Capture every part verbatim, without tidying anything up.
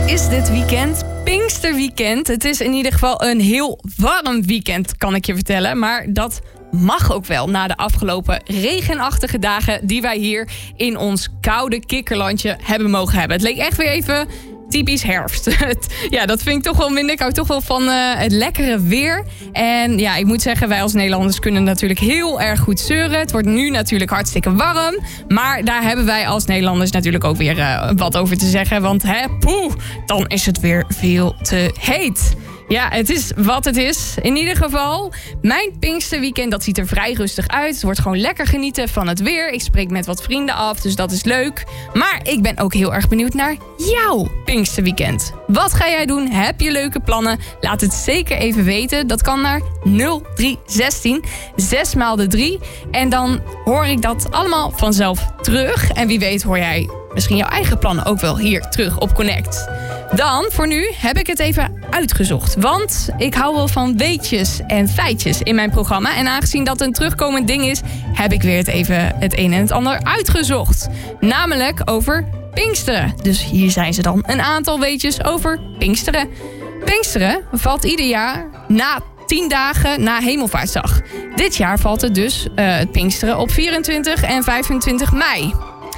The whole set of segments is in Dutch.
is dit weekend? Pinksterweekend. Het is in ieder geval een heel warm weekend, kan ik je vertellen. Maar dat mag ook wel na de afgelopen regenachtige dagen die wij hier in ons koude kikkerlandje hebben mogen hebben. Het leek echt weer even typisch herfst. Ja, dat vind ik toch wel minder. Ik hou toch wel van uh, het lekkere weer. En ja, ik moet zeggen, wij als Nederlanders kunnen natuurlijk heel erg goed zeuren. Het wordt nu natuurlijk hartstikke warm. Maar daar hebben wij als Nederlanders natuurlijk ook weer uh, wat over te zeggen. Want hè, poeh, dan is het weer veel te heet. Ja, het is wat het is. In ieder geval, mijn Pinksterweekend, dat ziet er vrij rustig uit. Het wordt gewoon lekker genieten van het weer. Ik spreek met wat vrienden af, dus dat is leuk. Maar ik ben ook heel erg benieuwd naar jouw Pinksterweekend. Wat ga jij doen? Heb je leuke plannen? Laat het zeker even weten. Dat kan naar nul drie zestien zes maal de drie. En dan hoor ik dat allemaal vanzelf terug. En wie weet hoor jij misschien jouw eigen plannen ook wel hier terug op Connect. Dan, voor nu, heb ik het even uitgezocht. Want ik hou wel van weetjes en feitjes in mijn programma. En aangezien dat een terugkomend ding is, heb ik weer het even het een en het ander uitgezocht. Namelijk over Pinksteren. Dus hier zijn ze dan. Een aantal weetjes over Pinksteren. Pinksteren valt ieder jaar na tien dagen na Hemelvaartsdag. Dit jaar valt het dus uh, het Pinksteren op vierentwintig en vijfentwintig mei.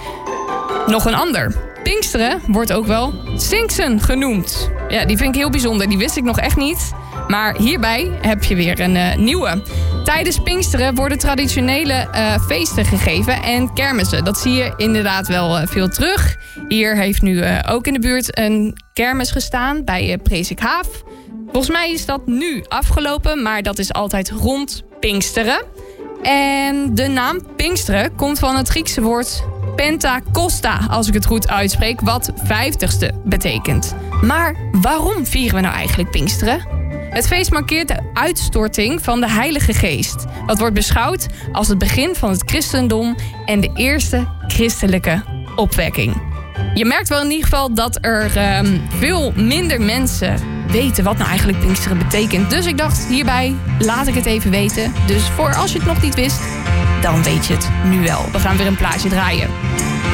Nog een ander. Pinksteren wordt ook wel Sinksen genoemd. Ja, die vind ik heel bijzonder. Die wist ik nog echt niet. Maar hierbij heb je weer een uh, nieuwe. Tijdens Pinksteren worden traditionele uh, feesten gegeven en kermissen. Dat zie je inderdaad wel uh, veel terug. Hier heeft nu uh, ook in de buurt een kermis gestaan bij uh, Presikhaaf. Volgens mij is dat nu afgelopen, maar dat is altijd rond Pinksteren. En de naam Pinksteren komt van het Griekse woord Pentakosta, als ik het goed uitspreek, wat vijftigste betekent. Maar waarom vieren we nou eigenlijk Pinksteren? Het feest markeert de uitstorting van de Heilige Geest. Wat wordt beschouwd als het begin van het christendom en de eerste christelijke opwekking. Je merkt wel in ieder geval dat er um, veel minder mensen weten wat nou eigenlijk Pinksteren betekent. Dus ik dacht, hierbij laat ik het even weten. Dus voor als je het nog niet wist, dan weet je het nu wel. We gaan weer een plaatje draaien.